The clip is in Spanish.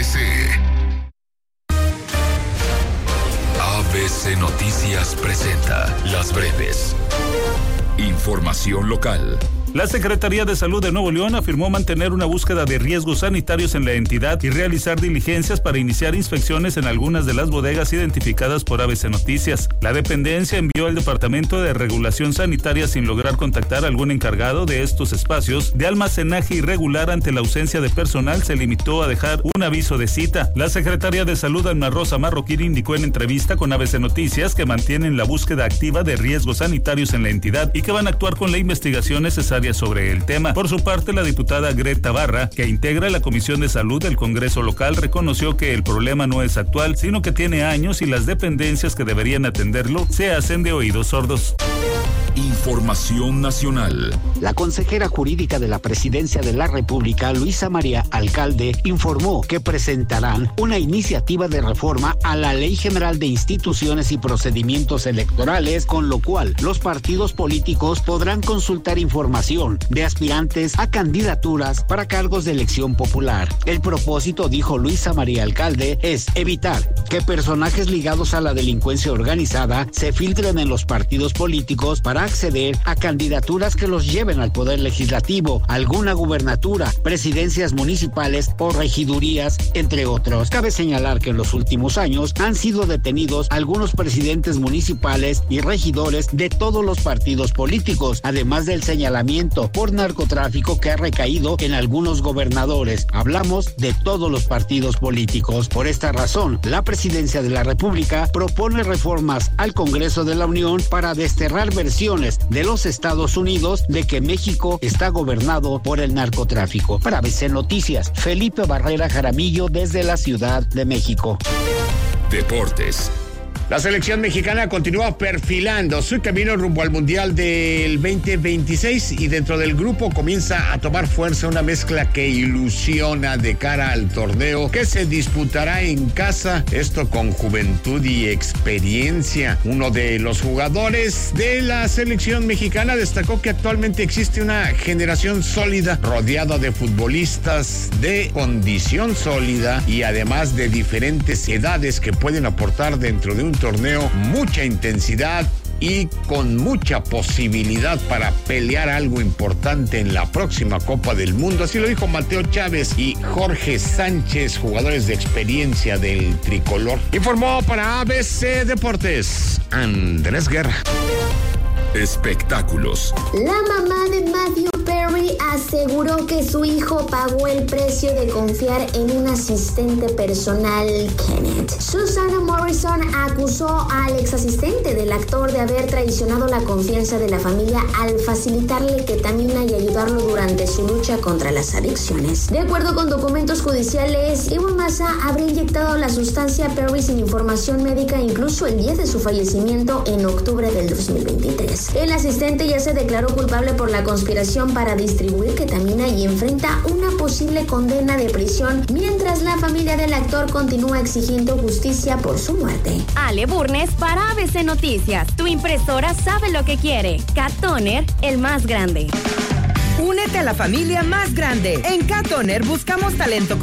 ABC. ABC Noticias presenta Las Breves. Información local. La Secretaría de Salud de Nuevo León afirmó mantener una búsqueda de riesgos sanitarios en la entidad y realizar diligencias para iniciar inspecciones en algunas de las bodegas identificadas por ABC Noticias. La dependencia envió al Departamento de Regulación Sanitaria sin lograr contactar a algún encargado de estos espacios de almacenaje irregular. Ante la ausencia de personal, se limitó a dejar un aviso de cita. La Secretaria de Salud, Ana Rosa Marroquín, indicó en entrevista con ABC Noticias que mantienen la búsqueda activa de riesgos sanitarios en la entidad y que van a actuar con la investigación necesaria sobre el tema. Por su parte, la diputada Greta Barra, que integra la Comisión de Salud del Congreso local, reconoció que el problema no es actual, sino que tiene años y las dependencias que deberían atenderlo se hacen de oídos sordos. Información nacional. La consejera jurídica de la Presidencia de la República, Luisa María Alcalde, informó que presentarán una iniciativa de reforma a la Ley General de Instituciones y Procedimientos Electorales, con lo cual los partidos políticos podrán consultar información de aspirantes a candidaturas para cargos de elección popular. El propósito, dijo Luisa María Alcalde, es evitar que personajes ligados a la delincuencia organizada se filtren en los partidos políticos para acceder a candidaturas que los lleven al poder legislativo, alguna gubernatura, presidencias municipales o regidurías, entre otros. Cabe señalar que en los últimos años han sido detenidos algunos presidentes municipales y regidores de todos los partidos políticos, además del señalamiento por narcotráfico que ha recaído en algunos gobernadores. Hablamos de todos los partidos políticos. Por esta razón, la Presidencia de la República propone reformas al Congreso de la Unión para desterrar versiones de los Estados Unidos de que México está gobernado por el narcotráfico. Para ABC Noticias, Felipe Barrera Jaramillo, desde la Ciudad de México. Deportes. La selección mexicana continúa perfilando su camino rumbo al Mundial del 2026 y dentro del grupo comienza a tomar fuerza una mezcla que ilusiona de cara al torneo que se disputará en casa, esto con juventud y experiencia. Uno de los jugadores de la selección mexicana destacó que actualmente existe una generación sólida rodeada de futbolistas de condición sólida y además de diferentes edades que pueden aportar dentro de un torneo mucha intensidad y con mucha posibilidad para pelear algo importante en la próxima Copa del Mundo. Así lo dijo Mateo Chávez y Jorge Sánchez, jugadores de experiencia del tricolor. Informó para ABC Deportes, Andrés Guerra. Espectáculos. La mamá de Matthew Perry aseguró que su hijo pagó el precio de confiar en un asistente personal, Kenneth. Susanna Morrison acusó al ex asistente del actor de haber traicionado la confianza de la familia al facilitarle ketamina y ayudarlo durante su lucha contra las adicciones. De acuerdo con documentos judiciales, Ewan Massa habría inyectado la sustancia a Perry sin información médica incluso el día de su fallecimiento en octubre del 2023. El asistente ya se declaró culpable por la conspiración para distribuir ketamina y enfrenta una posible condena de prisión, mientras la familia del actor continúa exigiendo justicia por su muerte. Ale Burnes para ABC Noticias. Tu impresora sabe lo que quiere. Cat Toner, el más grande. Únete a la familia más grande. En Cat Toner buscamos talento